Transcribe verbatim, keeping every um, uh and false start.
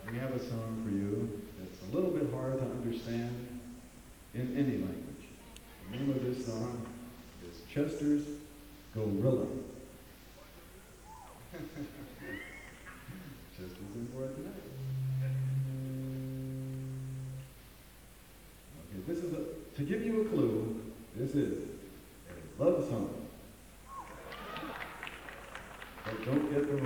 We have a song for you that's a little bit hard to understand in any language. The name of this song is Chester's Gorilla. Chester's in for it tonight. Okay, this is a, to give you a clue, this is a love song. But don't get the